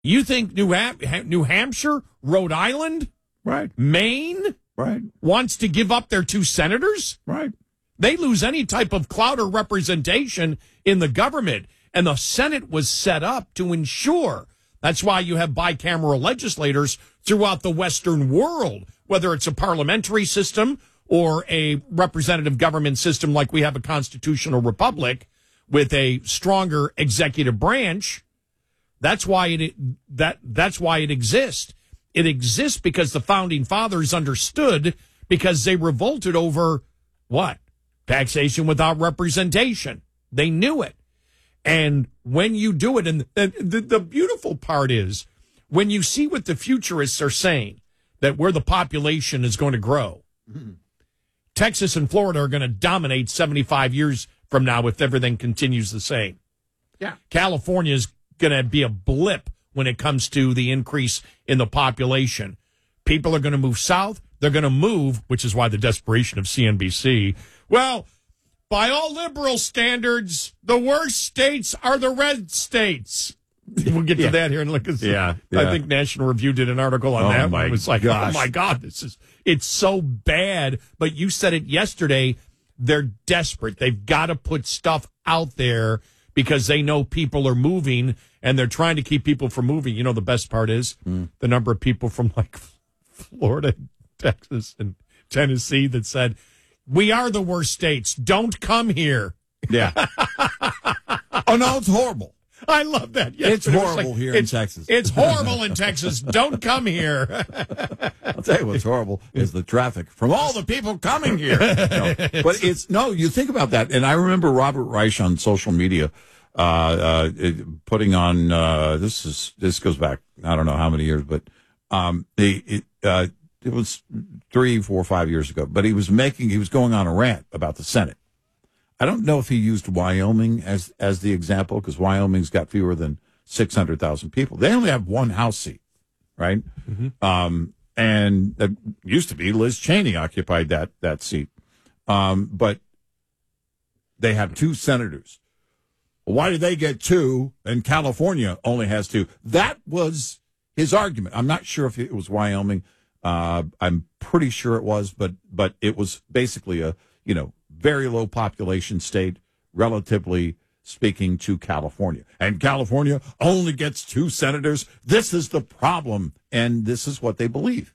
You think New Hampshire, Rhode Island, Right. Maine, Right. wants to give up their 2 senators? Right. They lose any type of clout or representation in the government. And the Senate was set up to ensure. That's why you have bicameral legislators throughout the Western world, whether it's a parliamentary system or a representative government system like we have a constitutional republic with a stronger executive branch. That's why that's why it exists. It exists because the founding fathers understood, because they revolted over what? Taxation without representation. They knew it. And when you do it, and the beautiful part is when you see what the futurists are saying, that where the population is going to grow, Texas and Florida are going to dominate 75 years from now if everything continues the same. Yeah. California is going to be a blip when it comes to the increase in the population. People are going to move south. They're going to move, which is why the desperation of CNBC. Well, by all liberal standards, the worst states are the red states. We'll get to that here in a second. Yeah. I think National Review did an article on that. My It was like, gosh. oh my God, it's so bad. But you said it yesterday. They're desperate. They've got to put stuff out there because they know people are moving and they're trying to keep people from moving. You know, the best part is the number of people from like Florida, Texas, and Tennessee that said, we are the worst states. Don't come here. Yeah. Oh, no, it's horrible. I love that. It's horrible here in Texas. It's horrible in Texas. Don't come here. I'll tell you what's horrible is the traffic from all the people coming here. But you think about that. And I remember Robert Reich on social media putting on, this goes back, I don't know how many years, but it was 3, 4, 5 years ago. But he was going on a rant about the Senate. I don't know if he used Wyoming as the example, because Wyoming's got fewer than 600,000 people. They only have 1 House seat, right? Mm-hmm. And that used to be Liz Cheney occupied that seat. But they have 2 senators. Why did they get 2 and California only has 2? That was his argument. I'm not sure if it was Wyoming. I'm pretty sure it was, but it was basically a, very low population state, relatively speaking, to California. And California only gets 2 senators. This is the problem, and this is what they believe.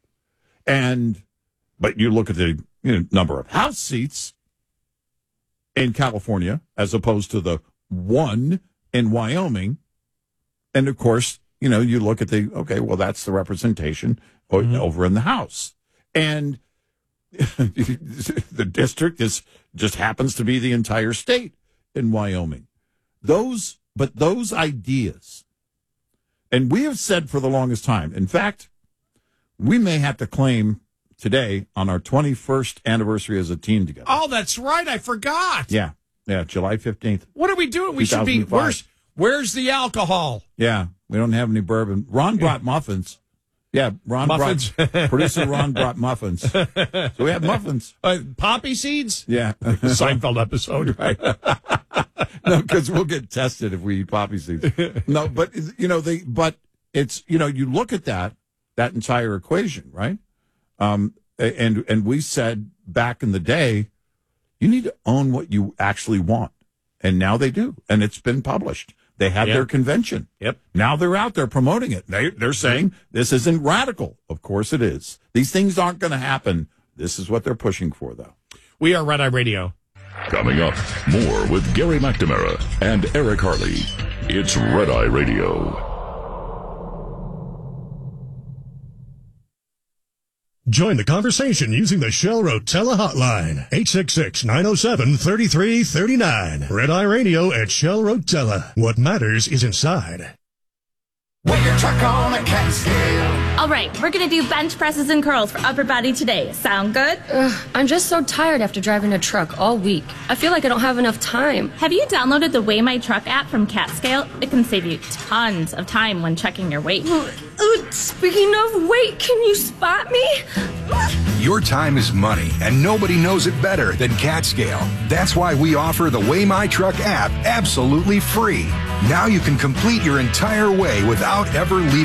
But you look at the number of House seats in California as opposed to the 1 in Wyoming, and of course, you look at that's the representation over in the House. And the district just happens to be the entire state in Wyoming. Those ideas, and we have said for the longest time, in fact, we may have to claim today on our 21st anniversary as a team together. Oh, that's right. I forgot. Yeah, July 15th. What are we doing? We should be, where's the alcohol? Yeah, we don't have any bourbon. Ron brought muffins. Yeah, producer Ron brought muffins. So we have muffins. Poppy seeds? Yeah. Seinfeld episode. Right. No, because we'll get tested if we eat poppy seeds. No, but, but it's, you look at that entire equation, right? And we said back in the day, you need to own what you actually want. And now they do. And it's been published. They had their convention. Yep. Now they're out there promoting it. They're saying this isn't radical. Of course it is. These things aren't going to happen. This is what they're pushing for, though. We are Red Eye Radio. Coming up, more with Gary McNamara and Eric Harley. It's Red Eye Radio. Join the conversation using the Shell Rotella hotline, 866-907-3339. Red Eye Radio at Shell Rotella. What matters is inside. Weigh your truck on a cat scale. All right, we're going to do bench presses and curls for upper body today. Sound good? I'm just so tired after driving a truck all week. I feel like I don't have enough time. Have you downloaded the Weigh My Truck app from CatScale? It can save you tons of time when checking your weight. Speaking of weight, can you spot me? Your time is money, and nobody knows it better than CatScale. That's why we offer the Weigh My Truck app absolutely free. Now you can complete your entire way without ever leaving